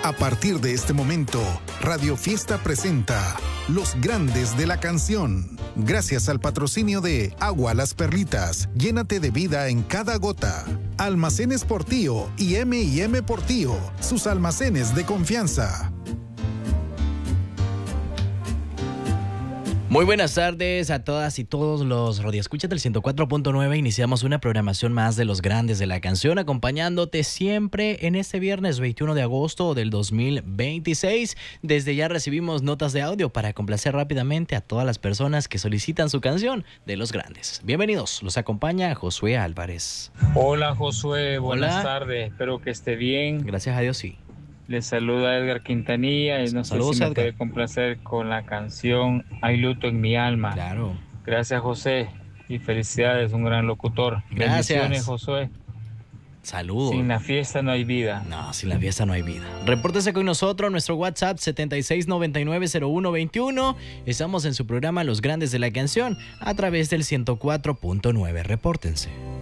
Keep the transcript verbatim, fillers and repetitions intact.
A partir de este momento, Radio Fiesta presenta Los Grandes de la Canción. Gracias al patrocinio de Agua Las Perlitas, llénate de vida en cada gota. Almacenes Portillo y eme y eme Portillo, sus almacenes de confianza. Muy buenas tardes a todas y todos los radioescuchas del ciento cuatro punto nueve. Iniciamos una programación más de Los Grandes de la Canción, acompañándote siempre en este viernes veintiuno de agosto del dos mil veintiséis. Desde ya recibimos notas de audio para complacer rápidamente a todas las personas que solicitan su canción de Los Grandes. Bienvenidos, los acompaña Josué Álvarez. Hola Josué, buenas Hola. tardes, espero que esté bien. Gracias a Dios, sí. Les saluda Edgar Quintanilla y no Saludos, sé si me Edgar. puede complacer con la canción Hay luto en mi alma. Claro. Gracias José y felicidades, un gran locutor. Gracias. Bendiciones Josué. Saludos. Sin la fiesta no hay vida. No, sin la fiesta no hay vida. Repórtese con nosotros, nuestro WhatsApp setenta y seis noventa y nueve cero uno veintiuno. Estamos en su programa Los Grandes de la Canción a través del ciento cuatro punto nueve. Repórtense.